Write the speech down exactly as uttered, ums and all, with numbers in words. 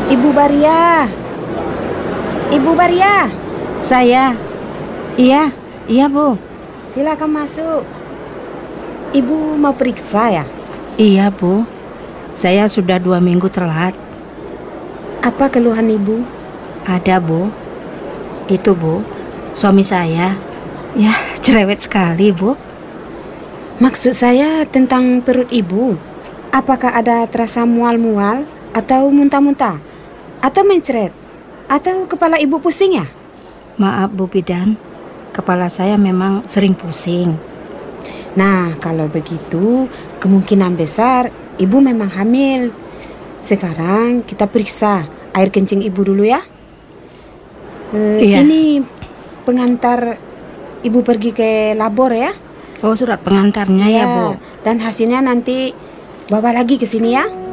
Ibu Baria. Ibu Baria. Saya. Iya, iya Bu. Silakan masuk. Ibu mau periksa ya? Iya Bu. Saya sudah dua minggu telat. Apa keluhan ibu? Ada Bu. Itu Bu, suami saya. Ya, cerewet sekali Bu. Maksud saya tentang perut ibu. Apakah ada terasa mual-mual atau muntah-muntah? Atau mencret? Atau kepala ibu pusing ya? Maaf Bu Bidan, kepala saya memang sering pusing. Nah, kalau begitu kemungkinan besar ibu memang hamil. Sekarang kita periksa air kencing ibu dulu ya. Eh, Iya. Ini pengantar ibu pergi ke labor ya. Oh, surat pengantarnya ya Bu. Dan hasilnya nanti bawa lagi ke sini ya.